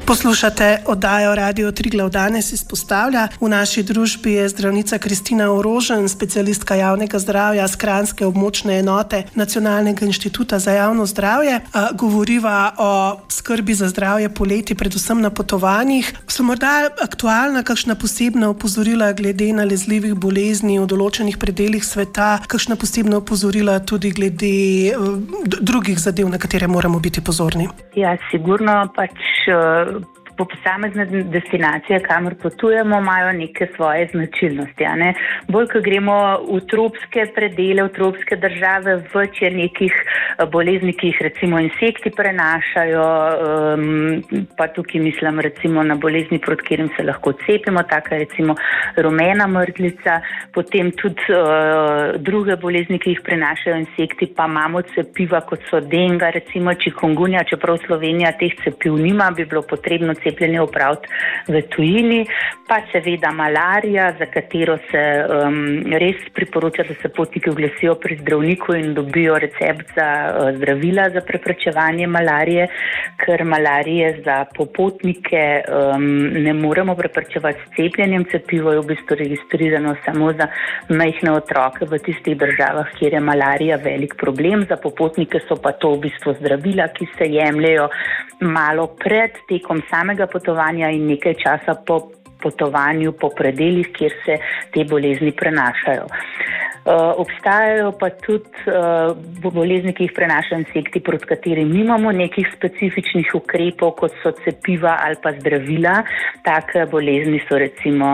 Poslušate oddajo Radio Triglav danes izpostavlja. V naši družbi je zdravnica Kristina Orožen, specialistka javnega zdravja s Kranjske območne enote Nacionalnega inštituta za javno zdravje. Govoriva o skrbi za zdravje poleti, predvsem na potovanjih. So morda aktualna kakšna posebna opozorila glede nalezljivih bolezni v določenih predelih sveta, kakšna posebna opozorila tudi glede drugih zadev, na katere moramo biti pozorni? Ja, sigurno po posamezne destinacije, kamor potujemo, imajo neke svoje značilnosti. Bolj, ko gremo v tropske predele, v tropske države, več je nekih bolezni, ki jih recimo insekti prenašajo, pa tukaj mislim recimo na bolezni, proti katerim se lahko cepimo, taka recimo rumena mrzlica, potem tudi druge bolezni, ki jih prenašajo insekti, pa imamo cepiva, kot so denga, recimo čikungunja, čeprav Slovenija teh cepiv nima, bi bilo potrebno cepljenje opraviti v tujini, pa seveda malarija, za katero se res priporoča, da se potniki oglasijo pri zdravniku in dobijo recept za zdravila za preprečevanje malarije, ker malarije za popotnike ne moremo preprečevati s cepljenjem. Cepivo je v bistvu registrirano samo za majhne otroke v tistih državah, kjer je malarija velik problem. Za popotnike so pa to v bistvu zdravila, ki se jemljejo malo pred tekom samega potovanja in nekaj časa po potovanju po predelih, kjer se te bolezni prenašajo. Obstajajo pa tudi bolezni, ki jih prenašajo insekti, proti katerim nimamo nekih specifičnih ukrepov, kot so cepiva ali pa zdravila. Take bolezni so recimo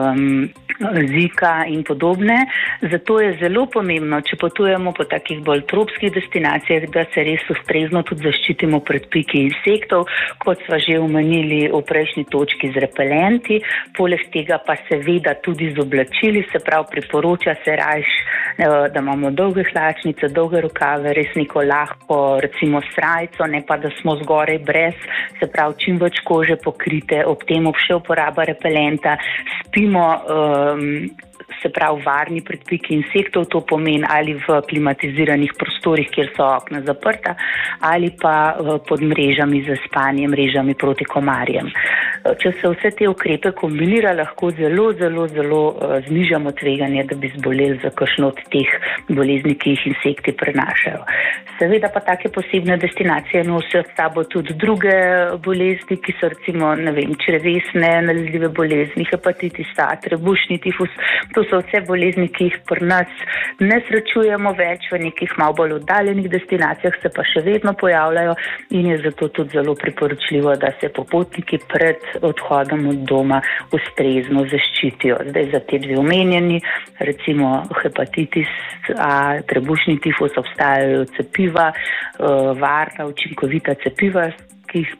Zika in podobne. Zato je zelo pomembno, če potujemo po takih bolj tropskih destinacijah, da se res ustrezno tudi zaščitimo pred piki insektov, kot sva že omenili v prejšnji točki z repelenti. Poleg tega pa seveda tudi z oblačili, se pravi priporoča se rajš, da imamo dolge hlačnice, dolge rokave, res neko lahko, recimo srajco, ne pa da smo zgoraj brez, se pravi čim več kože pokrite, ob tem še uporaba repelenta, spimo se pravi varni pred piki insektov, to pomeni ali v klimatiziranih prostorih, kjer so okna zaprta, ali pa pod mrežami za spanje, mrežami proti komarjem. Če se vse te ukrepe kombinira, lahko zelo znižamo tveganje, da bi zboleli za kakšno od teh bolezni, ki jih insekti prenašajo. Seveda pa take posebne destinacije nosijo s sabo tudi druge bolezni, ki so recimo, črevesne nalezljive bolezni, hepatitis A, trebušni tifus. To so vse bolezni, ki jih pri nas ne srečujemo več, v nekih malo bolj oddaljenih destinacijah se pa še vedno pojavljajo in je zato tudi zelo priporočljivo, da se popotniki pred odhodom od doma ustrezno zaščitijo. Zdaj za te dve omenjeni, recimo hepatitis A, trebušni tifus, obstajajo cepiva, varna, učinkovita cepiva, ki jih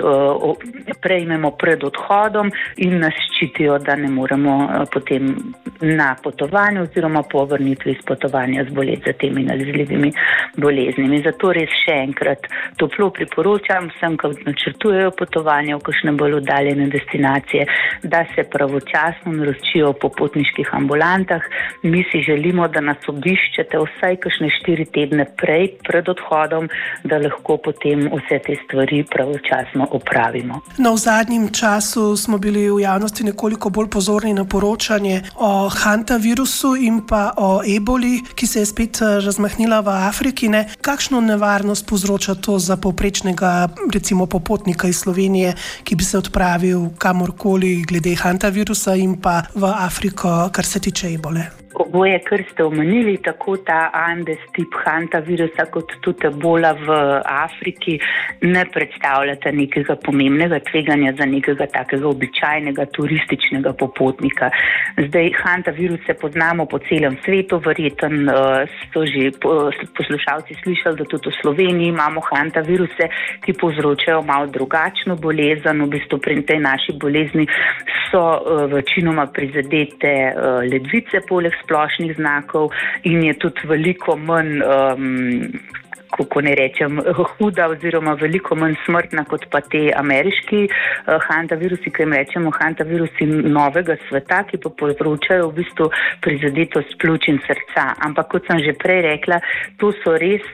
prejmemo pred odhodom in nas ščitijo, da ne moremo potem na potovanju oziroma po vrnitvi iz potovanja zboleti za temi nalezljivimi boleznimi. Zato res še enkrat toplo priporočam vsem, ki načrtujejo potovanje v kakšne bolj oddaljene destinacije, da se pravočasno naročijo po potniških ambulantah. Mi si želimo, da nas obiščete vsaj kakšne 4 tedne pred odhodom, da lahko potem vse te stvari pravočasno opravimo. V zadnjem času smo bili v javnosti nekoliko bolj pozorni na poročanje o hantavirusu in pa o eboli, ki se je spet razmahnila v Afriki. Kakšno nevarnost povzroča to za povprečnega, recimo popotnika iz Slovenije, ki bi se odpravil kamorkoli glede hantavirusa in pa v Afriko, kar se tiče ebole? Oboje, kar ste omenili, tako ta Andes tip hantavirusa kot tudi ebola v Afriki ne predstavljata nekega pomembnega tveganja za nekega takega običajnega turističnega popotnika. Zdaj, hantaviruse poznamo po celem svetu, verjetno so že poslušalci slišali, da tudi v Sloveniji imamo hantaviruse, ki povzročajo malo drugačno bolezen. V bistvu pri tej naši bolezni so večinoma prizadete ledvice poleg splošnih znakov in je tudi veliko manj kako ne rečem, huda oziroma veliko manj smrtna kot pa te ameriški hantavirusi, ki jim rečemo hantavirusi novega sveta, ki pa povzročajo v bistvu prizadetost pljuč in srca. Ampak kot sem že prej rekla, to so res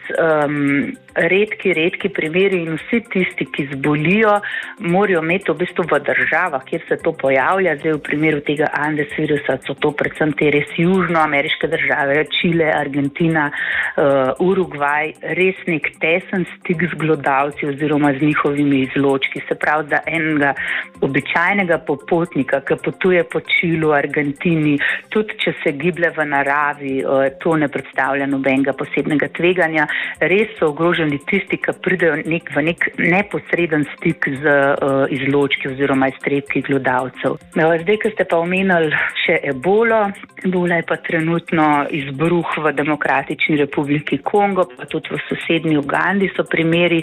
redki primeri in vsi tisti, ki zbolijo, morajo imeti v bistvu v državah, kjer se to pojavlja. Zdaj v primeru tega Andes virusa so to predvsem te res južnoameriške države, Čile, Argentina, Urugvaj, res nek tesen stik z glodavci oziroma z njihovimi izločki. Se pravi, da enega običajnega popotnika, ki potuje po Čilu, Argentini, tudi če se giblje v naravi, to ne predstavlja nobenega posebnega tveganja. Res so ogroženi tisti, ki pridejo v nek neposreden stik z izločki oziroma iztrebki glodavcev. Zdaj, ko ste pa omenili še ebolo, ebola je pa trenutno izbruh v Demokratični republiki Kongo, pa tudi v sosednji Ugandi so primeri.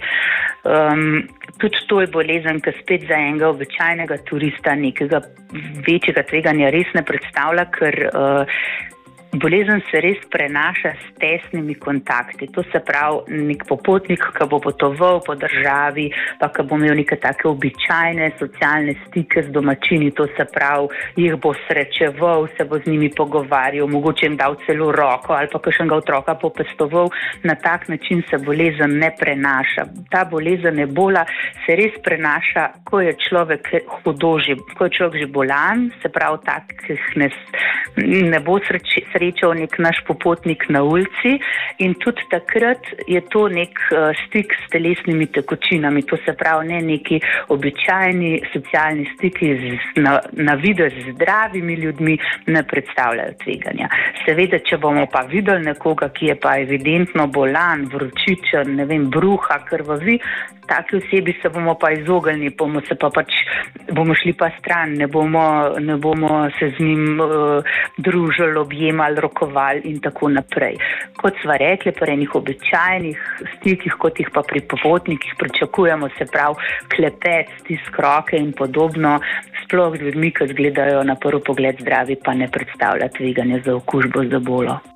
Tudi to je bolezen, ki spet za enega običajnega turista nekega večjega tveganja res ne predstavlja, ker bolezen se res prenaša s tesnimi kontakti. To se pravi, nek popotnik, ki bo potoval po državi, pa ki bo imel neke take običajne socialne stike z domačini, to se pravi, jih bo srečeval, se bo z njimi pogovarjal, mogoče jim dal celo roko ali pa kakšnega otroka popestoval. Na tak način se bolezen ne prenaša. Ta bolezen ebola se res prenaša, ko je človek ko je človek že bolan, se pravi, takih ne bo srečal nek naš popotnik na ulici in tudi takrat je to nek stik s telesnimi tekočinami, to se pravi ne neki običajni socialni stiki na videz z zdravimi ljudmi ne predstavljajo tveganja. Seveda, če bomo pa videli nekoga, ki je pa evidentno bolan, vročičen, ne vem, bruha, krvavi, taki osebi se bomo pa izognili, bomo šli pa stran, ne bomo se z njim družili, objemali, rokovali in tako naprej. Kot sva rekli, pri enih običajnih stikih, kot jih pa pri popotnikih pričakujemo, se pravi klepet, stisk roke in podobno, sploh z ljudmi, ki izgledajo na prvi pogled zdravi, pa ne predstavlja tveganja za okužbo z ebolo.